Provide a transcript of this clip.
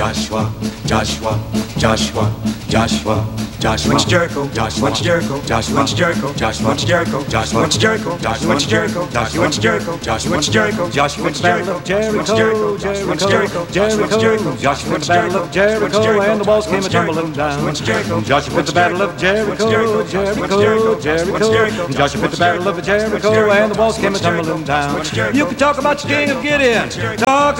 Joshua, Joshua, Joshua, Joshua, Joshua. Went to Jericho, Joshua, went to Jericho, Joshua, went to Jericho, Joshua, went to Jericho, Joshua, went to Jericho, Joshua, went to Jericho, Joshua, went to Jericho, Joshua, went to Jericho, Joshua, went to Jericho, Jericho, Jericho, Jericho, Joshua went to Battle of Jericho, and the walls came a-tumbling down. Joshua went to Battle of Jericho, Jericho, Jericho, Joshua went to Battle of Jericho, and the walls came a-tumbling down. You can talk about your king of Gideon, talk